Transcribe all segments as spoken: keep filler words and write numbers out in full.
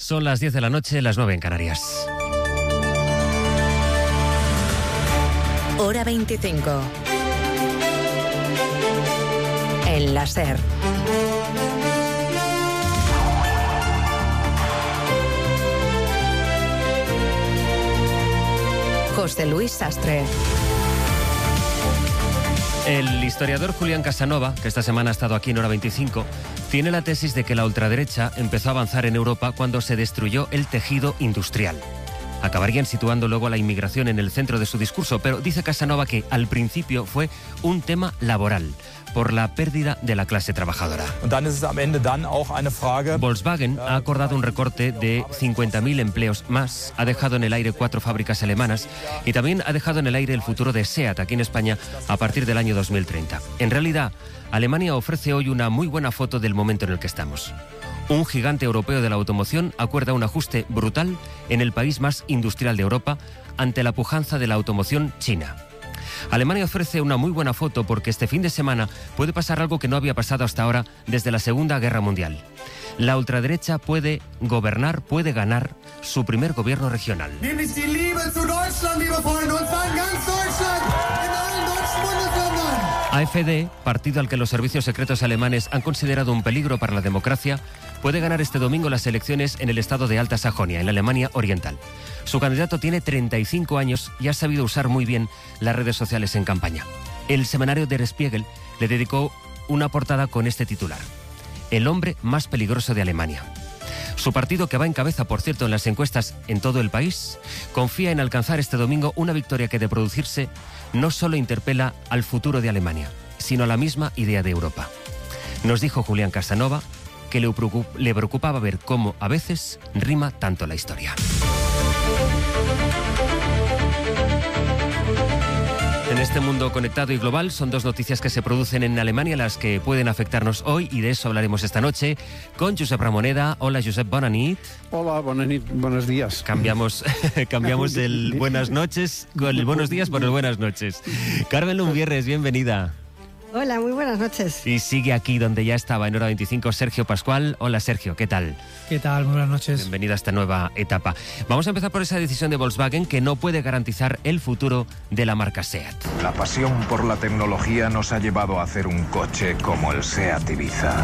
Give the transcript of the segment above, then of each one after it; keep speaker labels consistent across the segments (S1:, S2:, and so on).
S1: Son las diez de la noche, las nueve en Canarias.
S2: Hora veinticinco. En la SER. José Luis Sastre.
S1: El historiador Julián Casanova, que esta semana ha estado aquí en Hora veinticinco, tiene la tesis de que la ultraderecha empezó a avanzar en Europa cuando se destruyó el tejido industrial. Acabarían situando luego a la inmigración en el centro de su discurso, pero dice Casanova que al principio fue un tema laboral, por la pérdida de la clase trabajadora. Volkswagen ha acordado un recorte de cincuenta mil empleos más, ha dejado en el aire cuatro fábricas alemanas y también ha dejado en el aire el futuro de SEAT aquí en España a partir del año dos mil treinta. En realidad, Alemania ofrece hoy una muy buena foto del momento en el que estamos. Un gigante europeo de la automoción acuerda un ajuste brutal en el país más industrial de Europa ante la pujanza de la automoción china. Alemania ofrece una muy buena foto porque este fin de semana puede pasar algo que no había pasado hasta ahora desde la Segunda Guerra Mundial. La ultraderecha puede gobernar, puede ganar su primer gobierno regional. A F D, partido al que los servicios secretos alemanes han considerado un peligro para la democracia, puede ganar este domingo las elecciones en el estado de Alta Sajonia, en la Alemania Oriental. Su candidato tiene treinta y cinco años y ha sabido usar muy bien las redes sociales en campaña. El semanario Der Spiegel le dedicó una portada con este titular: El hombre más peligroso de Alemania. Su partido, que va en cabeza, por cierto, en las encuestas en todo el país, confía en alcanzar este domingo una victoria que, de producirse, no solo interpela al futuro de Alemania, sino a la misma idea de Europa. Nos dijo Julián Casanova que le preocupaba ver cómo a veces rima tanto la historia. En este mundo conectado y global son dos noticias que se producen en Alemania las que pueden afectarnos hoy, y de eso hablaremos esta noche con Josep Ramoneda. Hola, Josep, bona nit.
S3: Hola, bona nit, buenos días.
S1: Cambiamos, cambiamos el buenas noches con el buenos días por el buenas noches. Carmen Lumbierres, bienvenida.
S4: Hola, muy buenas noches.
S1: Y sigue aquí donde ya estaba en Hora veinticinco Sergio Pascual. Hola, Sergio, ¿qué tal?
S5: ¿Qué tal? Muy buenas noches.
S1: Bienvenido a esta nueva etapa. Vamos a empezar por esa decisión de Volkswagen que no puede garantizar el futuro de la marca SEAT.
S6: La pasión por la tecnología nos ha llevado a hacer un coche como el SEAT Ibiza.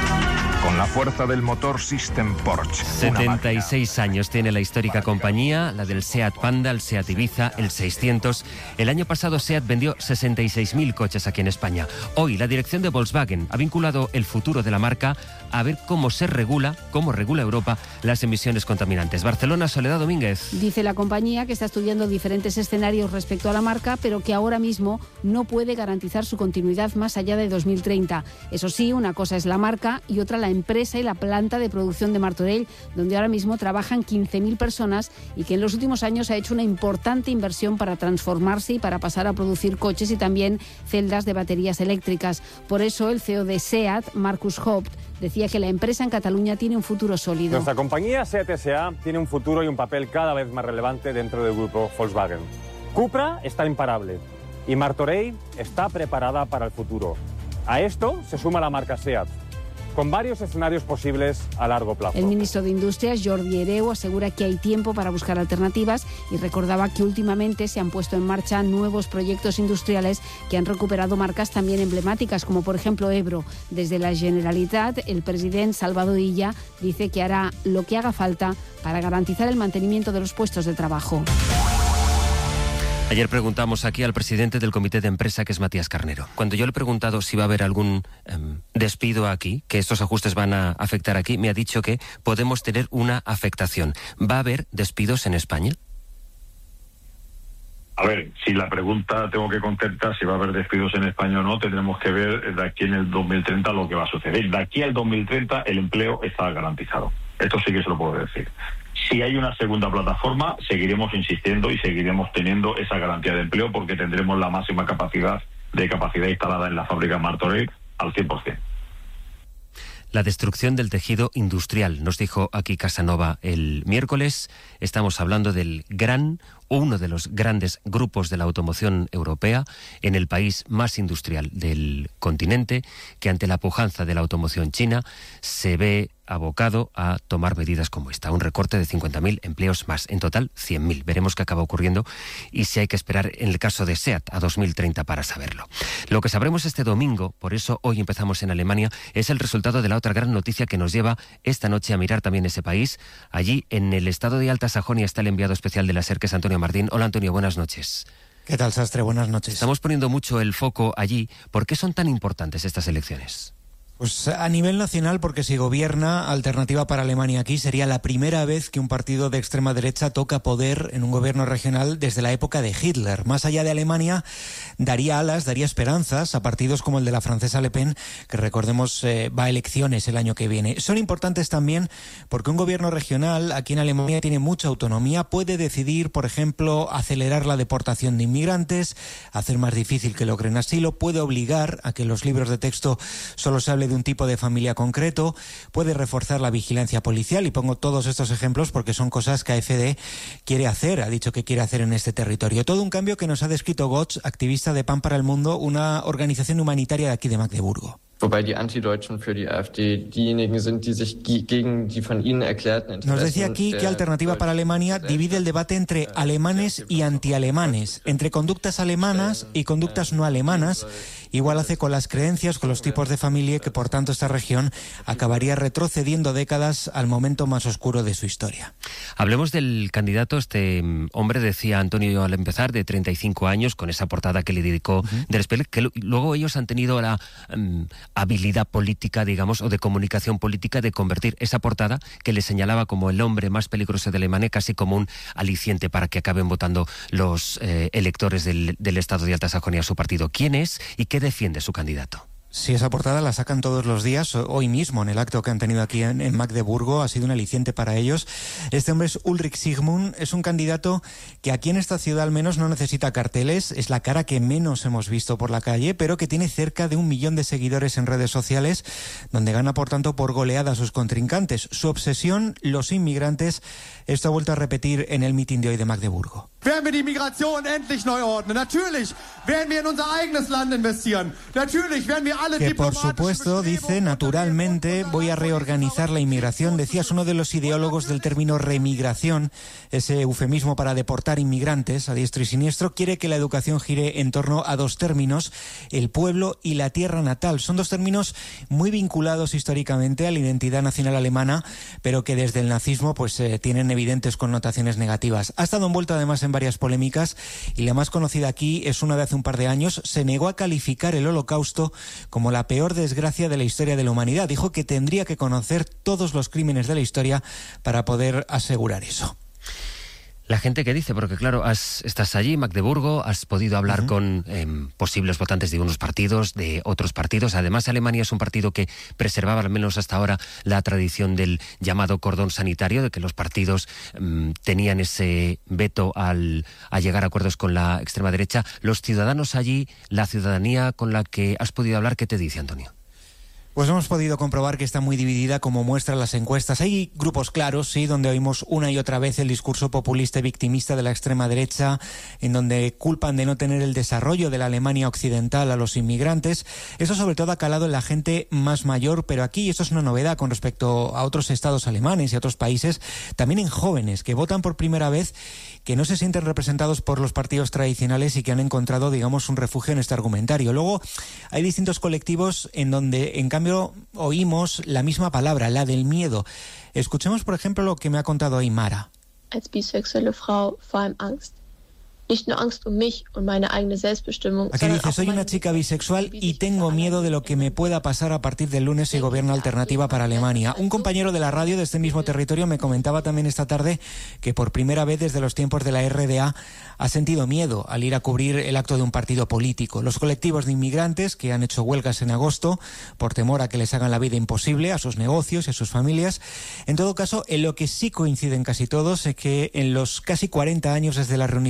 S6: Con la fuerza del motor System Porsche.
S1: setenta y seis años tiene la histórica compañía, la del SEAT Panda, el SEAT Ibiza, el seiscientos. El año pasado SEAT vendió sesenta y seis mil coches aquí en España. Hoy la dirección de Volkswagen ha vinculado el futuro de la marca a ver cómo se regula, cómo regula Europa las emisiones contaminantes. Barcelona, Soledad Domínguez.
S7: Dice la compañía que está estudiando diferentes escenarios respecto a la marca, pero que ahora mismo no puede garantizar su continuidad más allá de dos mil treinta. Eso sí, una cosa es la marca y otra la empresa y la planta de producción de Martorell, donde ahora mismo trabajan quince mil personas y que en los últimos años ha hecho una importante inversión para transformarse y para pasar a producir coches y también celdas de baterías eléctricas. Por eso el C E O de SEAT, Markus Haupt, decía que la empresa en Cataluña tiene un futuro sólido.
S8: Nuestra compañía SEAT S A tiene un futuro y un papel cada vez más relevante dentro del grupo Volkswagen. Cupra está imparable y Martorell está preparada para el futuro. A esto se suma la marca SEAT, con varios escenarios posibles a largo plazo.
S7: El ministro de Industrias, Jordi Hereu, asegura que hay tiempo para buscar alternativas y recordaba que últimamente se han puesto en marcha nuevos proyectos industriales que han recuperado marcas también emblemáticas, como por ejemplo Ebro. Desde la Generalitat, el presidente Salvador Illa dice que hará lo que haga falta para garantizar el mantenimiento de los puestos de trabajo.
S1: Ayer preguntamos aquí al presidente del comité de empresa, que es Matías Carnero. Cuando yo le he preguntado si va a haber algún eh, despido aquí, que estos ajustes van a afectar aquí, me ha dicho que podemos tener una afectación. ¿Va a haber despidos en España?
S9: A ver, si la pregunta tengo que contestar si va a haber despidos en España o no, tendremos que ver de aquí en el dos mil treinta lo que va a suceder. De aquí al dos mil treinta el empleo está garantizado. Esto sí que se lo puedo decir. Si hay una segunda plataforma, seguiremos insistiendo y seguiremos teniendo esa garantía de empleo porque tendremos la máxima capacidad de capacidad instalada en la fábrica Martorell al cien por ciento.
S1: La destrucción del tejido industrial, nos dijo aquí Casanova el miércoles. Estamos hablando del gran, o uno de los grandes grupos de la automoción europea, en el país más industrial del continente, que ante la pujanza de la automoción china se ve abocado a tomar medidas como esta. Un recorte de cincuenta mil empleos más. En total, cien mil. Veremos qué acaba ocurriendo y si hay que esperar en el caso de SEAT a dos mil treinta para saberlo. Lo que sabremos este domingo, por eso hoy empezamos en Alemania, es el resultado de la otra gran noticia que nos lleva esta noche a mirar también ese país. Allí, en el estado de Alta Sajonia, está el enviado especial de la SER, que es Antonio Martín. Hola, Antonio, buenas noches.
S5: ¿Qué tal, Sastre? Buenas noches.
S1: Estamos poniendo mucho el foco allí. ¿Por qué son tan importantes estas elecciones?
S5: Pues a nivel nacional, porque si gobierna Alternativa para Alemania aquí, sería la primera vez que un partido de extrema derecha toca poder en un gobierno regional desde la época de Hitler. Más allá de Alemania, daría alas, daría esperanzas a partidos como el de la francesa Le Pen, que recordemos eh, va a elecciones el año que viene. Son importantes también porque un gobierno regional aquí en Alemania tiene mucha autonomía, puede decidir, por ejemplo, acelerar la deportación de inmigrantes, hacer más difícil que logren asilo, puede obligar a que los libros de texto solo se hable de un tipo de familia concreto, puede reforzar la vigilancia policial, y pongo todos estos ejemplos porque son cosas que A F D quiere hacer, ha dicho que quiere hacer en este territorio. Todo un cambio que nos ha descrito Gotz, activista de Pan para el Mundo, una organización humanitaria de aquí de Magdeburgo.
S10: Wobei die Antideutschen für die AfD diejenigen sind, die sich gegen die von ihnen erklärten Interessen.
S5: Nos decía aquí que Alternativa para Alemania divide el debate entre alemanes y antialemanes, entre conductas alemanas y conductas no alemanas. Igual hace con las creencias, con los tipos de familia, que por tanto esta región acabaría retrocediendo décadas al momento más oscuro de su historia.
S1: Hablemos del candidato, este hombre, decía Antonio al empezar, de treinta y cinco años, con esa portada que le dedicó uh-huh. Der Spiegel, que luego ellos han tenido la um, habilidad política, digamos, o de comunicación política, de convertir esa portada que le señalaba como el hombre más peligroso de Alemania casi como un aliciente para que acaben votando los eh, electores del, del estado de Alta Sajonia a su partido. ¿Quién es y qué defiende su candidato?
S5: Sí, esa portada la sacan todos los días, hoy mismo en el acto que han tenido aquí en, en Magdeburgo, ha sido un aliciente para ellos. Este hombre es Ulrich Sigmund, es un candidato que aquí en esta ciudad al menos no necesita carteles, es la cara que menos hemos visto por la calle, pero que tiene cerca de un millón de seguidores en redes sociales, donde gana por tanto por goleada a sus contrincantes. Su obsesión, los inmigrantes, esto ha vuelto a repetir en el mitin de hoy de Magdeburgo.
S11: Werden wir die Migration endlich neu ordnen. Natürlich werden wir en unser eigenes Land investieren. Natürlich werden wir alle
S5: Que por supuesto, dice, naturalmente voy a reorganizar la inmigración. Decías, uno de los ideólogos del término remigración, ese eufemismo para deportar inmigrantes a diestro y siniestro, quiere que la educación gire en torno a dos términos, el pueblo y la tierra natal. Son dos términos muy vinculados históricamente a la identidad nacional alemana, pero que desde el nazismo pues eh, tienen evidentes connotaciones negativas. Ha estado envuelto además en varias polémicas, y la más conocida aquí es una de hace un par de años. Se negó a calificar el Holocausto como la peor desgracia de la historia de la humanidad. Dijo que tendría que conocer todos los crímenes de la historia para poder asegurar eso.
S1: La gente que dice, porque claro, has, estás allí, Magdeburgo, has podido hablar uh-huh. con eh, posibles votantes de unos partidos, de otros partidos. Además, Alemania es un partido que preservaba, al menos hasta ahora, la tradición del llamado cordón sanitario, de que los partidos um, tenían ese veto al, a llegar a acuerdos con la extrema derecha. Los ciudadanos allí, la ciudadanía con la que has podido hablar, ¿qué te dice, Antonio?
S5: Pues hemos podido comprobar que está muy dividida, como muestran las encuestas. Hay grupos claros, sí, donde oímos una y otra vez el discurso populista y victimista de la extrema derecha, en donde culpan de no tener el desarrollo de la Alemania occidental a los inmigrantes. Eso sobre todo ha calado en la gente más mayor, pero aquí, y esto es una novedad con respecto a otros estados alemanes y a otros países, también en jóvenes que votan por primera vez, que no se sienten representados por los partidos tradicionales y que han encontrado, digamos, un refugio en este argumentario. Luego hay distintos colectivos en donde, en cambio, oímos la misma palabra, la del miedo. Escuchemos, por ejemplo, lo que me ha contado Aymara.
S12: Als bisexuelle Frau vor allem Angst. Nicht nur Angst um mich und meine eigene Selbstbestimmung.
S5: Aquí dice, soy una chica bisexual y tengo miedo de lo que me pueda pasar a partir del lunes si gobierna Alternativa para Alemania. Un compañero de la radio de este mismo territorio me comentaba también esta tarde que por primera vez desde los tiempos de la R D A ha sentido miedo al ir a cubrir el acto de un partido político. Los colectivos de inmigrantes que han hecho huelgas en agosto por temor a que les hagan la vida imposible a sus negocios y a sus familias. En todo caso, en lo que sí coinciden casi todos es que en los casi cuarenta años desde la reunificación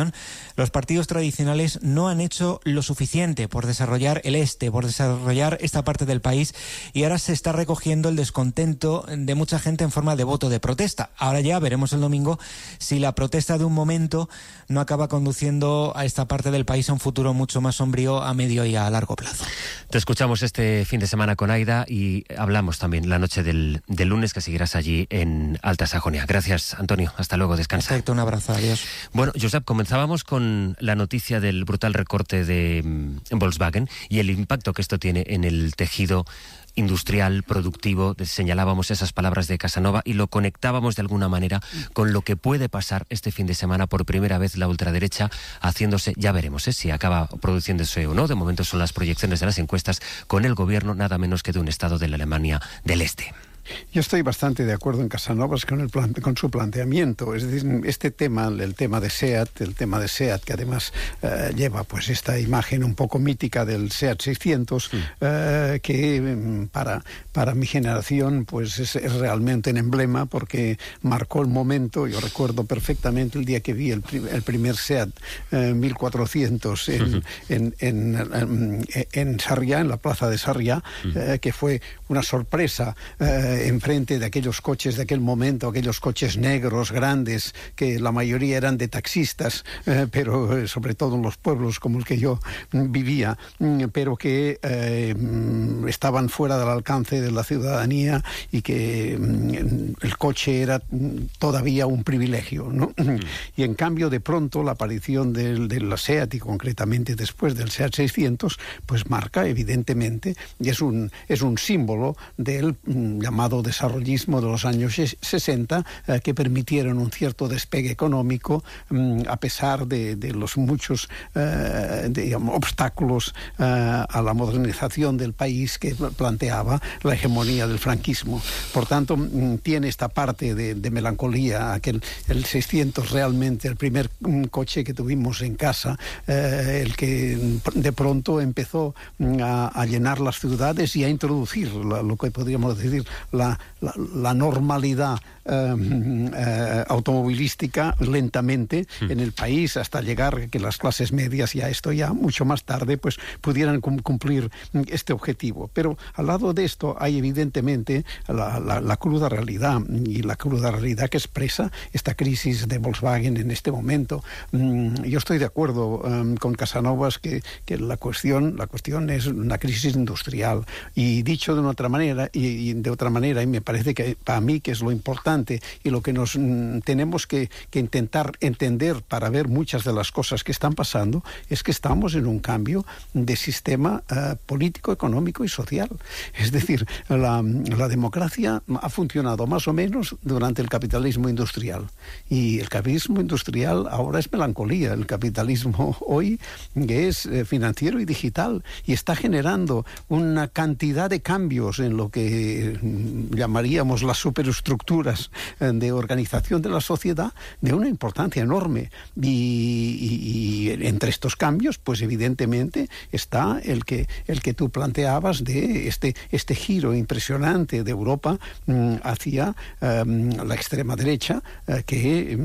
S5: opinión, los partidos tradicionales no han hecho lo suficiente por desarrollar el este, por desarrollar esta parte del país, y ahora se está recogiendo el descontento de mucha gente en forma de voto de protesta. Ahora ya veremos el domingo si la protesta de un momento no acaba conduciendo a esta parte del país a un futuro mucho más sombrío a medio y a largo plazo.
S1: Te escuchamos este fin de semana con Aida y hablamos también la noche del, del lunes, que seguirás allí en Alta Sajonia. Gracias, Antonio. Hasta luego. Descansa.
S5: Perfecto. Un abrazo. Adiós.
S1: Bueno, Josep, comenzábamos con la noticia del brutal recorte de um, Volkswagen y el impacto que esto tiene en el tejido industrial, productivo. Señalábamos esas palabras de Casanova y lo conectábamos de alguna manera con lo que puede pasar este fin de semana. Por primera vez la ultraderecha haciéndose, ya veremos ¿eh? si acaba produciéndose o no, de momento son las proyecciones de las encuestas, con el gobierno nada menos que de un estado de la Alemania del Este.
S3: Yo estoy bastante de acuerdo en Casanovas con, el plan, con su planteamiento. Es decir, este tema, el tema de SEAT, el tema de SEAT, que además eh, lleva pues esta imagen un poco mítica del SEAT seiscientos, sí. eh, que para, para mi generación pues es, es realmente un emblema, porque marcó el momento. Yo recuerdo perfectamente el día que vi el, el primer SEAT eh, mil cuatrocientos en, uh-huh. en, en, en, en Sarriá, en la plaza de Sarriá, uh-huh. eh, que fue una sorpresa eh, enfrente de aquellos coches de aquel momento, aquellos coches negros, grandes, que la mayoría eran de taxistas, eh, pero eh, sobre todo en los pueblos como el que yo vivía, pero que eh, estaban fuera del alcance de la ciudadanía, y que el coche era todavía un privilegio, ¿no? Y en cambio, de pronto, la aparición del, del SEAT, y concretamente después del SEAT seiscientos, pues marca evidentemente, y es un, es un símbolo del llamado desarrollismo de los años sesenta, eh, que permitieron un cierto despegue económico, mm, a pesar de, de los muchos eh, de, digamos, obstáculos eh, a la modernización del país que planteaba la hegemonía del franquismo. Por tanto, mm, tiene esta parte de, de melancolía, aquel, el seiscientos realmente, el primer mm, coche que tuvimos en casa, eh, el que de pronto empezó mm, a, a llenar las ciudades y a introducir la, lo que podríamos decir La, la, la normalidad eh, eh, automovilística lentamente mm. en el país, hasta llegar que las clases medias, ya esto ya mucho más tarde, pues pudieran cum- cumplir este objetivo. Pero al lado de esto hay evidentemente la, la, la cruda realidad, y la cruda realidad que expresa esta crisis de Volkswagen en este momento. Mm, yo estoy de acuerdo um, con Casanovas que, que la cuestión, la cuestión es una crisis industrial, y dicho de una otra manera, y, y de otra manera, y me parece que para mí que es lo importante y lo que nos mm, tenemos que, que intentar entender para ver muchas de las cosas que están pasando, es que estamos en un cambio de sistema uh, político, económico y social. Es decir, la, la democracia ha funcionado más o menos durante el capitalismo industrial, y el capitalismo industrial ahora es melancolía. El capitalismo hoy es eh, financiero y digital, y está generando una cantidad de cambios en lo que llamaríamos las superestructuras de organización de la sociedad, de una importancia enorme. Y, y, y entre estos cambios, pues evidentemente está el que, el que tú planteabas de este, este giro impresionante de Europa mm, hacia um, la extrema derecha, uh, que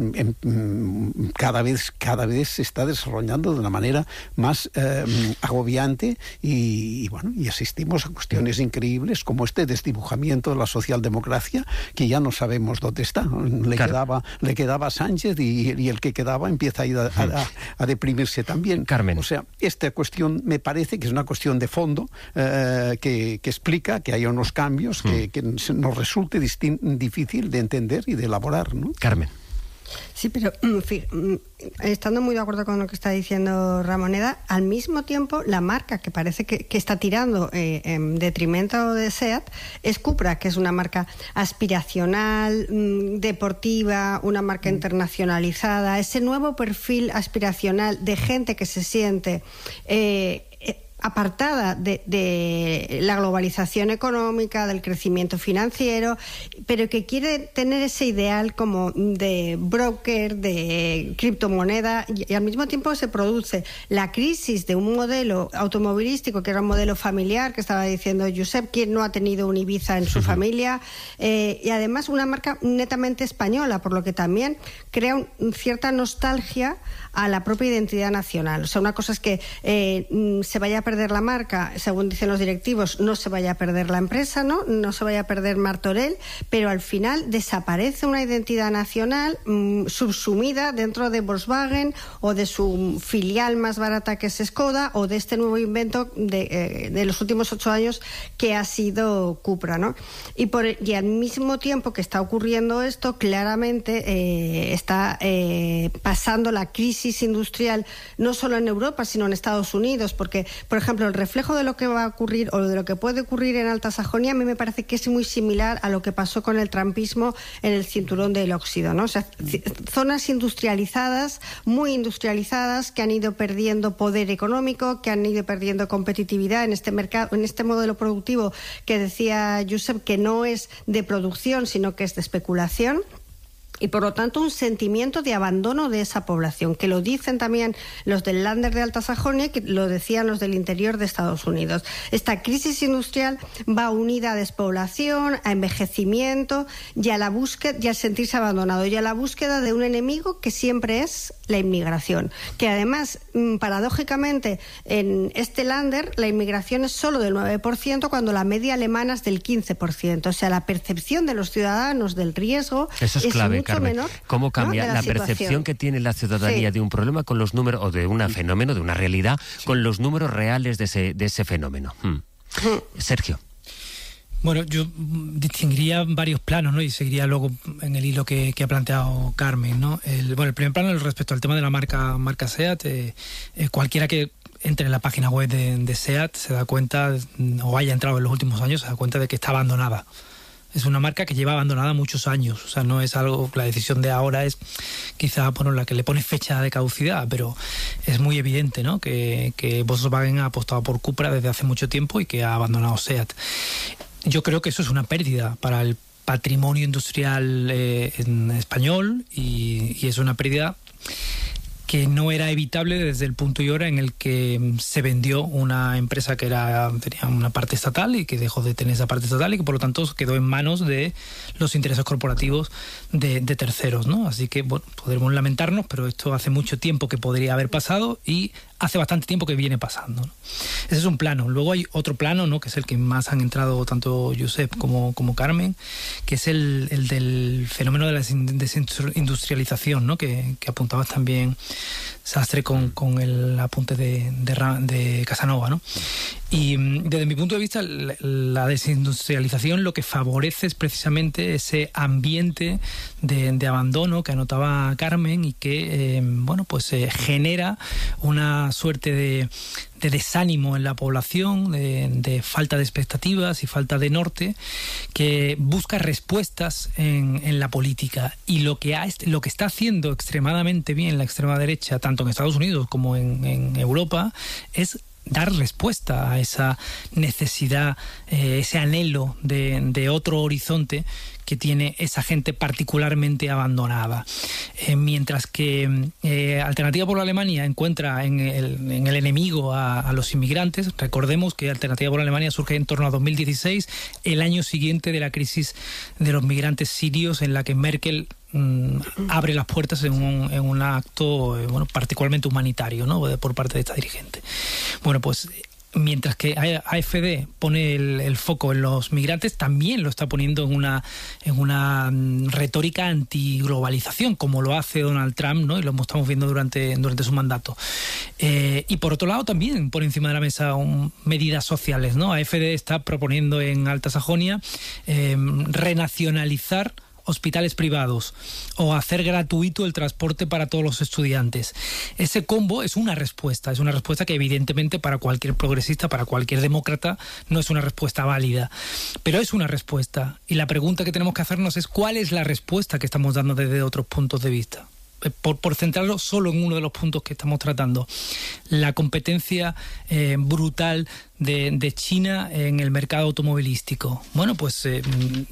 S3: um, cada vez, cada vez se está desarrollando de una manera más um, agobiante, y, y bueno, y asistimos a cuestiones increíbles como este desdibujamiento de la socialdemocracia, que ya no sabemos dónde está. Le, claro. quedaba, le quedaba Sánchez, y, y el que quedaba empieza a, ir a, a, a deprimirse también.
S1: Carmen.
S3: O sea, esta cuestión me parece que es una cuestión de fondo, eh, que, que explica que hay unos cambios que, que nos resulte distin- difícil de entender y de elaborar, ¿no?
S1: Carmen.
S4: Sí, pero estando muy de acuerdo con lo que está diciendo Ramoneda, al mismo tiempo la marca que parece que, que está tirando eh, en detrimento de SEAT es Cupra, que es una marca aspiracional, mmm, deportiva, una marca mm. internacionalizada, ese nuevo perfil aspiracional de gente que se siente eh, apartada de, de la globalización económica, del crecimiento financiero, pero que quiere tener ese ideal como de broker, de criptomoneda, y, y al mismo tiempo se produce la crisis de un modelo automovilístico que era un modelo familiar, que estaba diciendo Josep, ¿quién no ha tenido un Ibiza en su uh-huh. familia? Eh, y además una marca netamente española, por lo que también crea un, cierta nostalgia a la propia identidad nacional. O sea, una cosa es que eh, se vaya a perder la marca, según dicen los directivos, no se vaya a perder la empresa, ¿no? No se vaya a perder Martorell, pero al final desaparece una identidad nacional mmm, subsumida dentro de Volkswagen o de su filial más barata que es Skoda o de este nuevo invento de, eh, de los últimos ocho años que ha sido Cupra, ¿no? Y, por, y al mismo tiempo que está ocurriendo esto, claramente eh, está eh, pasando la crisis industrial no solo en Europa sino en Estados Unidos, porque por ejemplo el reflejo de lo que va a ocurrir o de lo que puede ocurrir en Alta Sajonia a mí me parece que es muy similar a lo que pasó con el trumpismo en el cinturón del óxido, ¿no? O sea, zonas industrializadas, muy industrializadas, que han ido perdiendo poder económico, que han ido perdiendo competitividad en este mercado, en este modelo productivo que decía Josep que no es de producción sino que es de especulación. Y por lo tanto un sentimiento de abandono de esa población, que lo dicen también los del Länder de Alta Sajonia y que lo decían los del interior de Estados Unidos. Esta crisis industrial va unida a despoblación, a envejecimiento y a la búsqueda, y al sentirse abandonado, y a la búsqueda de un enemigo que siempre es la inmigración. Que además, paradójicamente, en este Länder la inmigración es solo del nueve por ciento cuando la media alemana es del quince por ciento. O sea, la percepción de los ciudadanos del riesgo
S1: Eso es, es clave,
S4: mucho
S1: Carmen.
S4: menor.
S1: ¿Cómo cambia
S4: ¿no?
S1: la,
S4: la
S1: percepción que tiene la ciudadanía
S4: sí.
S1: de un problema con los números, o de un fenómeno, de una realidad, sí. con los números reales de ese, de ese fenómeno? Hmm. Hmm. Sergio.
S13: Bueno, yo distinguiría varios planos, ¿no? Y seguiría luego en el hilo que, que ha planteado Carmen, ¿no? El, bueno, el primer plano respecto al tema de la marca, marca SEAT, eh, eh, cualquiera que entre en la página web de, de SEAT se da cuenta, o haya entrado en los últimos años, se da cuenta de que está abandonada. Es una marca que lleva abandonada muchos años, o sea, no es algo, la decisión de ahora es quizá, bueno, la que le pone fecha de caducidad, pero es muy evidente, ¿no? Que, que Volkswagen ha apostado por Cupra desde hace mucho tiempo y que ha abandonado SEAT. Yo creo que eso es una pérdida para el patrimonio industrial eh, en español y, y es una pérdida que no era evitable desde el punto y hora en el que se vendió una empresa que era tenía una parte estatal y que dejó de tener esa parte estatal y que por lo tanto quedó en manos de los intereses corporativos de, de terceros, ¿no? Así que, bueno, podremos lamentarnos, pero esto hace mucho tiempo que podría haber pasado y hace bastante tiempo que viene pasando, ¿no? Ese es un plano. Luego hay otro plano, ¿no? Que es el que más han entrado tanto Josep como, como Carmen, que es el, el del fenómeno de la desindustrialización, ¿no? Que, que apuntabas también, Sastre, con, con el apunte de, de, de Casanova, ¿no? Y desde mi punto de vista, la, la desindustrialización lo que favorece es precisamente ese ambiente de, de abandono que anotaba Carmen y que, eh, bueno, pues eh, genera una suerte de, de desánimo en la población, de, de falta de expectativas y falta de norte, que busca respuestas en, en la política. Y lo que, ha, lo que está haciendo extremadamente bien la extrema derecha, tanto en Estados Unidos como en, en Europa, es dar respuesta a esa necesidad, eh, ese anhelo de, de otro horizonte que tiene esa gente particularmente abandonada. Eh, mientras que eh, Alternativa por la Alemania encuentra en el, en el enemigo a, a los inmigrantes. Recordemos que Alternativa por la Alemania surge en torno a dos mil dieciséis, el año siguiente de la crisis de los migrantes sirios, en la que Merkel mm, abre las puertas en un, en un acto eh, bueno, particularmente humanitario, ¿no? Por parte de esta dirigente. Bueno, pues mientras que A F D pone el, el foco en los migrantes, también lo está poniendo en una en una retórica antiglobalización, como lo hace Donald Trump, ¿no? Y lo estamos viendo durante, durante su mandato. Eh, y por otro lado también pone encima de la mesa un, medidas sociales, ¿no? A F D está proponiendo en Alta Sajonia eh, renacionalizar hospitales privados o hacer gratuito el transporte para todos los estudiantes. Ese combo es una respuesta, es una respuesta que evidentemente para cualquier progresista, para cualquier demócrata, no es una respuesta válida, pero es una respuesta. Y la pregunta que tenemos que hacernos es ¿cuál es la respuesta que estamos dando desde otros puntos de vista? por, por centrarlo solo en uno de los puntos que estamos tratando, la competencia eh, brutal de, de China en el mercado automovilístico. Bueno, pues eh,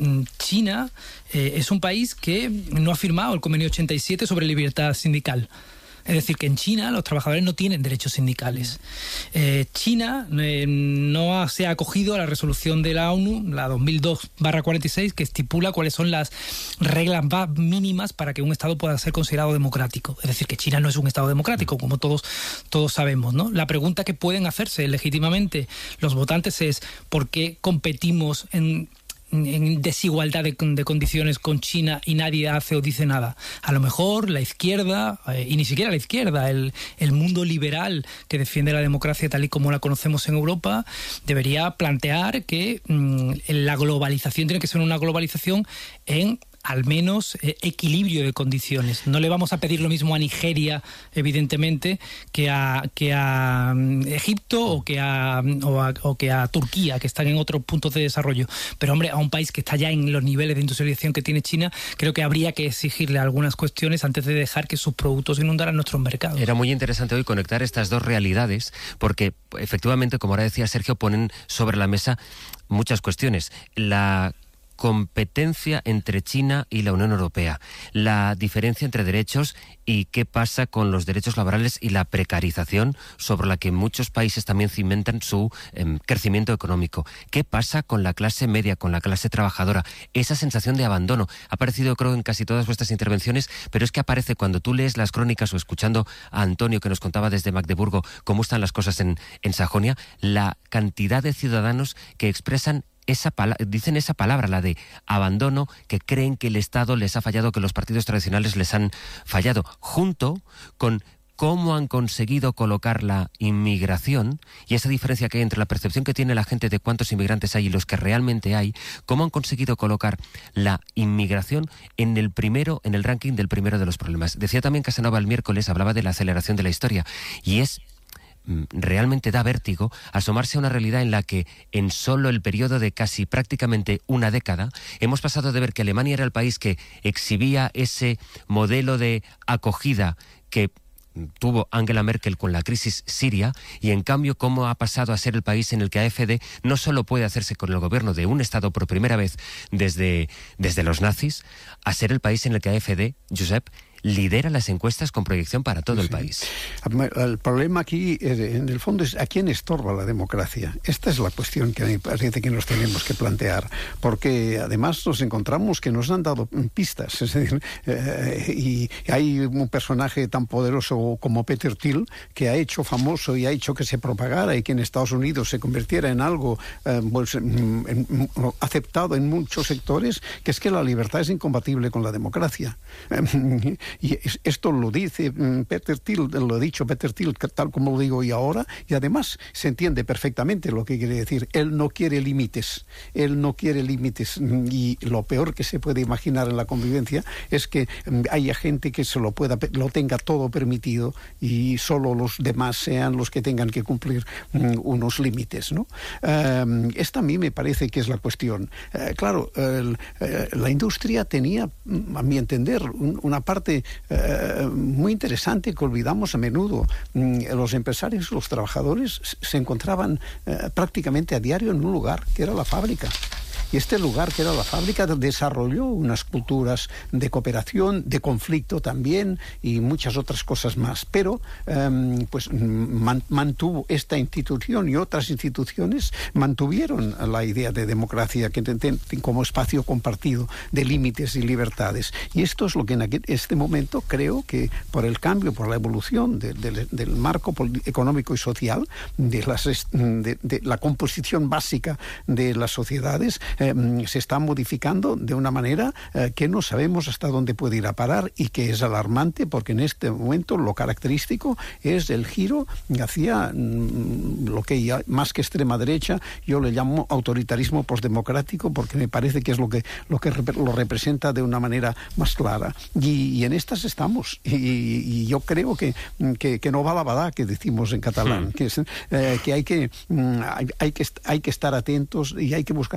S13: China eh, es un país que no ha firmado el convenio ochenta y siete sobre libertad sindical. Es decir, que en China los trabajadores no tienen derechos sindicales. Eh, China eh, no ha, se ha acogido a la resolución de la ONU, la dos mil dos barra cuarenta y seis, que estipula cuáles son las reglas mínimas para que un Estado pueda ser considerado democrático. Es decir, que China no es un Estado democrático, como todos, todos sabemos, ¿no? La pregunta que pueden hacerse legítimamente los votantes es ¿por qué competimos en... en desigualdad de, de condiciones con China y nadie hace o dice nada? A lo mejor la izquierda, eh, y ni siquiera la izquierda, el, el mundo liberal que defiende la democracia tal y como la conocemos en Europa, debería plantear que mmm, la globalización tiene que ser una globalización en al menos eh, equilibrio de condiciones. No le vamos a pedir lo mismo a Nigeria, evidentemente, que a, que a um, Egipto o que a, o, a, o que a Turquía, que están en otros puntos de desarrollo. Pero, hombre, a un país que está ya en los niveles de industrialización que tiene China, creo que habría que exigirle algunas cuestiones antes de dejar que sus productos inundaran nuestros mercados.
S1: Era muy interesante hoy conectar estas dos realidades, porque, efectivamente, como ahora decía Sergio, ponen sobre la mesa muchas cuestiones. La competencia entre China y la Unión Europea, la diferencia entre derechos y qué pasa con los derechos laborales y la precarización sobre la que muchos países también cimentan su eh, crecimiento económico. ¿Qué pasa con la clase media, con la clase trabajadora? Esa sensación de abandono ha aparecido, creo, en casi todas vuestras intervenciones, pero es que aparece cuando tú lees las crónicas o escuchando a Antonio, que nos contaba desde Magdeburgo cómo están las cosas en, en Sajonia, la cantidad de ciudadanos que expresan Esa pala- dicen esa palabra, la de abandono, que creen que el Estado les ha fallado, que los partidos tradicionales les han fallado, junto con cómo han conseguido colocar la inmigración y esa diferencia que hay entre la percepción que tiene la gente de cuántos inmigrantes hay y los que realmente hay, cómo han conseguido colocar la inmigración en el primero, en el ranking del primero de los problemas. Decía también Casanova el miércoles, hablaba de la aceleración de la historia, y es realmente da vértigo asomarse a una realidad en la que en solo el periodo de casi prácticamente una década hemos pasado de ver que Alemania era el país que exhibía ese modelo de acogida que tuvo Angela Merkel con la crisis siria, y en cambio cómo ha pasado a ser el país en el que A F D no solo puede hacerse con el gobierno de un Estado por primera vez desde, desde los nazis, a ser el país en el que A F D, Josep, lidera las encuestas con proyección para todo sí. el país.
S3: El problema aquí, en el fondo, es a quién estorba la democracia. Esta es la cuestión que me parece que nos tenemos que plantear, porque además nos encontramos que nos han dado pistas. Es decir, eh, y hay un personaje tan poderoso como Peter Thiel que ha hecho famoso y ha hecho que se propagara y que en Estados Unidos se convirtiera en algo eh, pues, en, en, aceptado en muchos sectores, que es que la libertad es incompatible con la democracia. Eh, Y esto lo dice Peter Thiel, lo ha dicho Peter Thiel, tal como lo digo yo ahora, y además se entiende perfectamente lo que quiere decir. Él no quiere límites, él no quiere límites, y lo peor que se puede imaginar en la convivencia es que haya gente que se lo pueda, lo tenga todo permitido y solo los demás sean los que tengan que cumplir um, unos límites, ¿no? Um, esta a mí me parece que es la cuestión. Uh, claro, uh, uh, la industria tenía, a mi entender, un, una parte Uh, muy interesante que olvidamos a menudo. Mm, los empresarios, los trabajadores se encontraban uh, prácticamente a diario en un lugar que era la fábrica. Y este lugar, que era la fábrica, desarrolló unas culturas de cooperación, de conflicto también, y muchas otras cosas más. Pero um, pues man, mantuvo esta institución, y otras instituciones mantuvieron la idea de democracia que ten, como espacio compartido de límites y libertades. Y esto es lo que en aquel, este momento creo que por el cambio, por la evolución de, de, del marco económico y social, de, las, de, de la composición básica de las sociedades, Eh, se está modificando de una manera eh, que no sabemos hasta dónde puede ir a parar, y que es alarmante, porque en este momento lo característico es el giro hacia mm, lo que ya, más que extrema derecha, yo le llamo autoritarismo postdemocrático, porque me parece que es lo que lo que rep- lo representa de una manera más clara, y, y en estas estamos, y, y yo creo que, que, que no va la badá, que decimos en catalán, sí. que, es, eh, que hay que mm, hay, hay que hay que estar atentos, y hay que buscar, y hay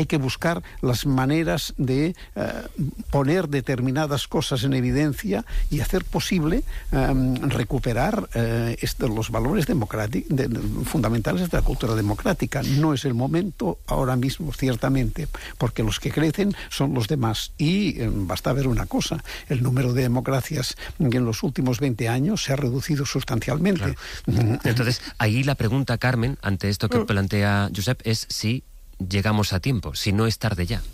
S3: hay que buscar las maneras de eh, poner determinadas cosas en evidencia y hacer posible eh, recuperar eh, este, los valores democráticos de, fundamentales de la cultura democrática. No es el momento ahora mismo, ciertamente, porque los que crecen son los demás. Y eh, basta ver una cosa, el número de democracias en los últimos veinte años se ha reducido sustancialmente.
S1: Claro. Entonces, ahí la pregunta, Carmen, ante esto que plantea Josep, es si llegamos a tiempo, si no es tarde ya.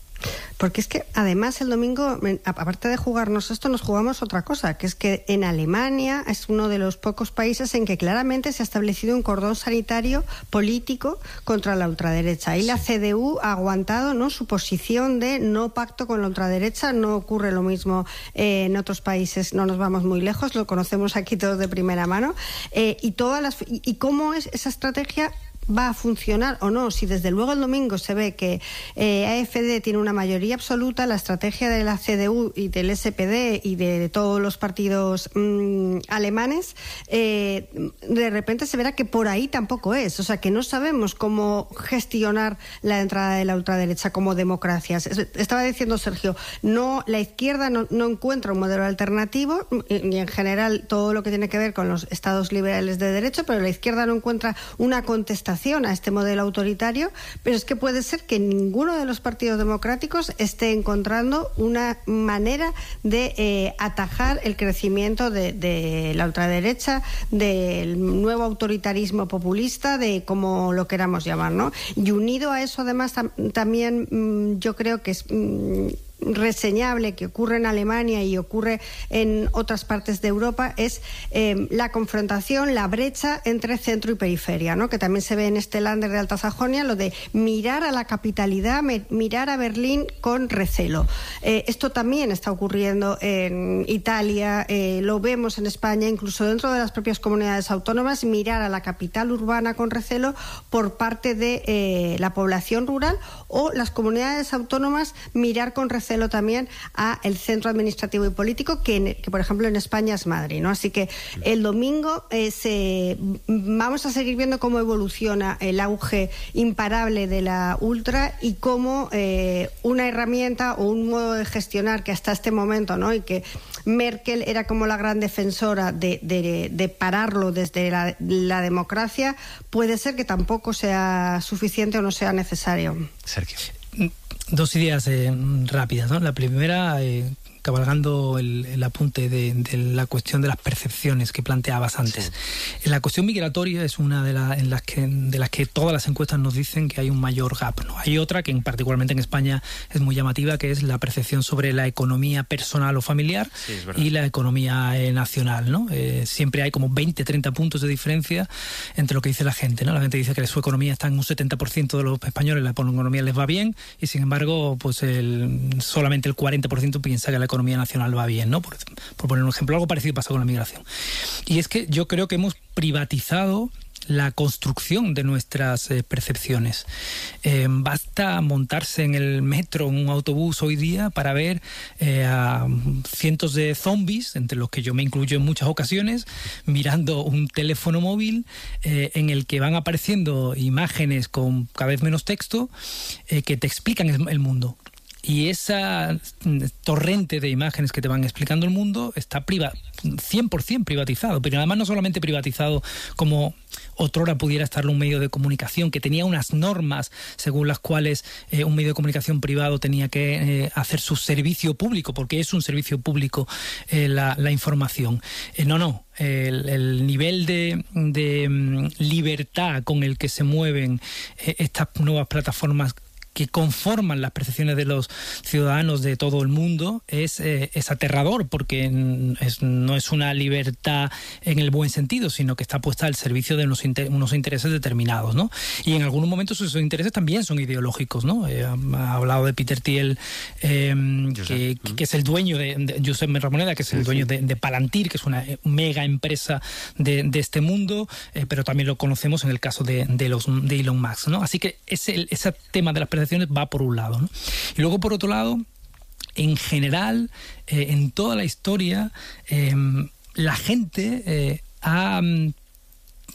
S4: Porque es que además el domingo, aparte de jugarnos esto, nos jugamos otra cosa, que es que en Alemania es uno de los pocos países en que claramente se ha establecido un cordón sanitario político contra la ultraderecha. Y la C D U ha aguantado, ¿no?, su posición de no pacto con la ultraderecha. No ocurre lo mismo eh, en otros países, no nos vamos muy lejos, lo conocemos aquí todos de primera mano. Eh, y todas las y, y cómo es esa estrategia va a funcionar o no. Si desde luego el domingo se ve que eh, A F D tiene una mayoría absoluta, la estrategia de la C D U y del S P D y de, de todos los partidos mmm, alemanes, eh, de repente se verá que por ahí tampoco es. O sea, que no sabemos cómo gestionar la entrada de la ultraderecha como democracias. Estaba diciendo Sergio, no, la izquierda no, no encuentra un modelo alternativo, y en general todo lo que tiene que ver con los estados liberales de derecho, pero la izquierda no encuentra una contestación a este modelo autoritario, pero es que puede ser que ninguno de los partidos democráticos esté encontrando una manera de eh, atajar el crecimiento de, de la ultraderecha, del nuevo autoritarismo populista, de como lo queramos llamar, ¿no? Y unido a eso, además, tam también mmm, yo creo que es mmm, reseñable, que ocurre en Alemania y ocurre en otras partes de Europa, es eh, la confrontación, la brecha entre centro y periferia, ¿no?, que también se ve en este Länder de Alta Sajonia, lo de mirar a la capitalidad, mirar a Berlín con recelo. Eh, esto también está ocurriendo en Italia, eh, lo vemos en España, incluso dentro de las propias comunidades autónomas, mirar a la capital urbana con recelo por parte de eh, la población rural, o las comunidades autónomas mirar con recelo también a el centro administrativo y político, que, que por ejemplo en España es Madrid, ¿no? Así que el domingo eh, se, vamos a seguir viendo cómo evoluciona el auge imparable de la ultra y cómo eh, una herramienta o un modo de gestionar que hasta este momento, ¿no?, y que Merkel era como la gran defensora de, de, de pararlo desde la, la democracia, puede ser que tampoco sea suficiente o no sea necesario.
S1: Sergio.
S13: Dos ideas eh, rápidas, ¿no? La primera, eh, cabalgando el, el apunte de, de la cuestión de las percepciones que planteabas antes. Sí. La cuestión migratoria es una de, la, en las que, de las que todas las encuestas nos dicen que hay un mayor gap, ¿no? Hay otra que en, particularmente en España es muy llamativa, que es la percepción sobre la economía personal o familiar, sí, y la economía eh, nacional, ¿no? Eh, siempre hay como veinte, treinta puntos de diferencia entre lo que dice la gente, ¿no? La gente dice que su economía está en un setenta por ciento de los españoles, la economía les va bien, y sin embargo, pues el, solamente el cuarenta por ciento piensa que la economía nacional va bien, ¿no? Por, por poner un ejemplo, algo parecido pasa con la migración. Y es que yo creo que hemos privatizado la construcción de nuestras eh, percepciones. Eh, basta montarse en el metro, en un autobús hoy día, para ver eh, a cientos de zombies, entre los que yo me incluyo en muchas ocasiones, mirando un teléfono móvil eh, en el que van apareciendo imágenes con cada vez menos texto eh, que te explican el, el mundo. Y esa torrente de imágenes que te van explicando el mundo está priva, cien por ciento privatizado, pero además no solamente privatizado como otrora pudiera estarlo un medio de comunicación, que tenía unas normas según las cuales eh, un medio de comunicación privado tenía que eh, hacer su servicio público, porque es un servicio público eh, la, la información. Eh, no, no. El, el nivel de, de um, libertad con el que se mueven eh, estas nuevas plataformas que conforman las percepciones de los ciudadanos de todo el mundo es, eh, es aterrador, porque es, no es una libertad en el buen sentido, sino que está puesta al servicio de unos, inter, unos intereses determinados, ¿no? Y en algunos momentos esos intereses también son ideológicos, ¿no? Eh, ha hablado de Peter Thiel, eh, que, que es el dueño de, de Josep Ramoneda, que es el dueño de, de Palantir, que es una mega empresa de, de este mundo, eh, pero también lo conocemos en el caso de, de, los, de Elon Musk, ¿no? Así que ese, ese tema de las percepciones va por un lado, ¿no? Y luego, por otro lado, en general, eh, en toda la historia, eh, la gente eh, ha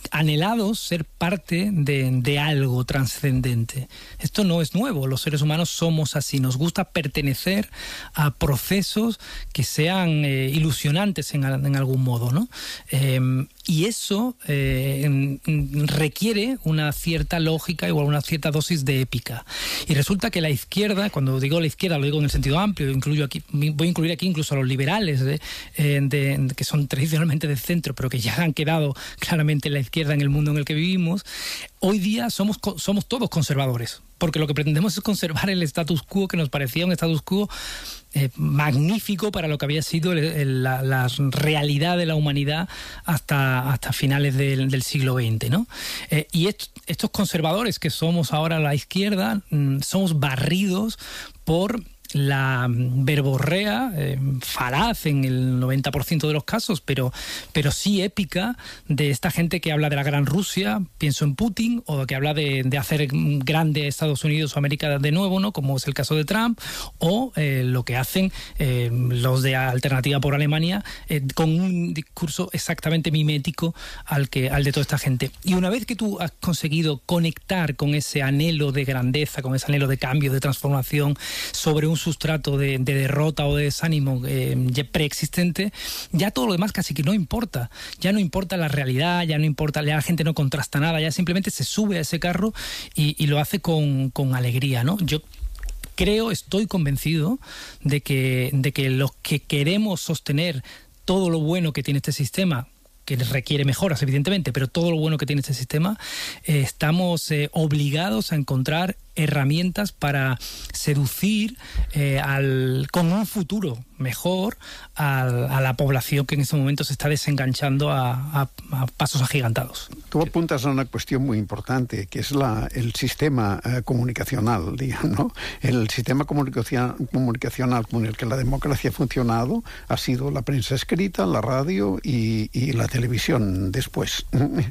S13: anhelados ser parte de, de algo trascendente. Esto no es nuevo, los seres humanos somos así, nos gusta pertenecer a procesos que sean eh, ilusionantes en, en algún modo, ¿no? Eh, y eso eh, requiere una cierta lógica, igual una cierta dosis de épica. Y resulta que la izquierda, cuando digo la izquierda lo digo en el sentido amplio, incluyo aquí, voy a incluir aquí incluso a los liberales, de, de, de, que son tradicionalmente de centro, pero que ya han quedado claramente en la izquierda en el mundo en el que vivimos, hoy día somos, somos todos conservadores, porque lo que pretendemos es conservar el status quo, que nos parecía un status quo eh, magnífico para lo que había sido el, el, la, la realidad de la humanidad hasta, hasta finales del, del siglo veinte, ¿no? Eh, y est, estos conservadores que somos ahora la izquierda, mmm, somos barridos por la verborrea, eh, falaz en el noventa por ciento de los casos, pero, pero sí épica, de esta gente que habla de la gran Rusia, pienso en Putin, o que habla de, de hacer grande Estados Unidos o América de nuevo, ¿no? Como es el caso de Trump, o eh, lo que hacen eh, los de Alternativa por Alemania, eh, con un discurso exactamente mimético al, que, al de toda esta gente. Y una vez que tú has conseguido conectar con ese anhelo de grandeza, con ese anhelo de cambio, de transformación, sobre un sustrato de, de derrota o de desánimo eh, preexistente, ya todo lo demás casi que no importa. Ya no importa la realidad, ya no importa, ya la gente no contrasta nada, ya simplemente se sube a ese carro y, y lo hace con, con alegría, ¿no? Yo creo, estoy convencido de que, de que los que queremos sostener todo lo bueno que tiene este sistema, que requiere mejoras, evidentemente, pero todo lo bueno que tiene este sistema, eh, estamos eh, obligados a encontrar herramientas para seducir eh, al, con un futuro mejor al, a la población que en este momento se está desenganchando a, a, a pasos agigantados.
S3: Tú apuntas a una cuestión muy importante, que es la, el sistema eh, comunicacional, digamos, ¿no? El sistema comunicación, comunicacional con el que la democracia ha funcionado ha sido la prensa escrita, la radio y, y la televisión después.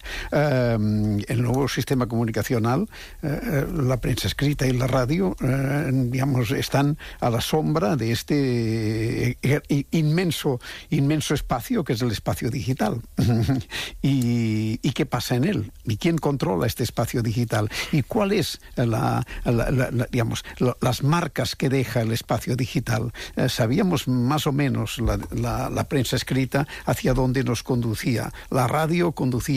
S3: eh, el nuevo sistema comunicacional, eh, la prensa escrita y la radio, eh, digamos, están a la sombra de este eh, inmenso, inmenso espacio que es el espacio digital. y, ¿Y qué pasa en él? ¿Y quién controla este espacio digital? ¿Y cuál es la, la, la, la, digamos, la, las marcas que deja el espacio digital? Eh, sabíamos más o menos la, la, la prensa escrita hacia dónde nos conducía. La radio conducía